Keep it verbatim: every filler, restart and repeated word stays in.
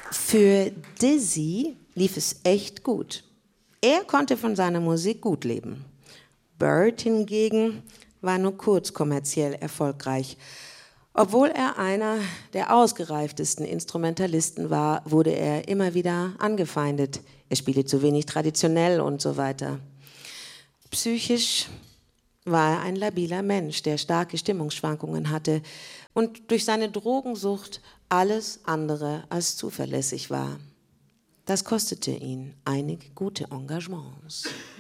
Für Dizzy lief es echt gut. Er konnte von seiner Musik gut leben. Bird hingegen war nur kurz kommerziell erfolgreich. Obwohl er einer der ausgereiftesten Instrumentalisten war, wurde er immer wieder angefeindet. Er spielte zu wenig traditionell und so weiter. Psychisch war er ein labiler Mensch, der starke Stimmungsschwankungen hatte und durch seine Drogensucht alles andere als zuverlässig war. Das kostete ihn einige gute Engagements.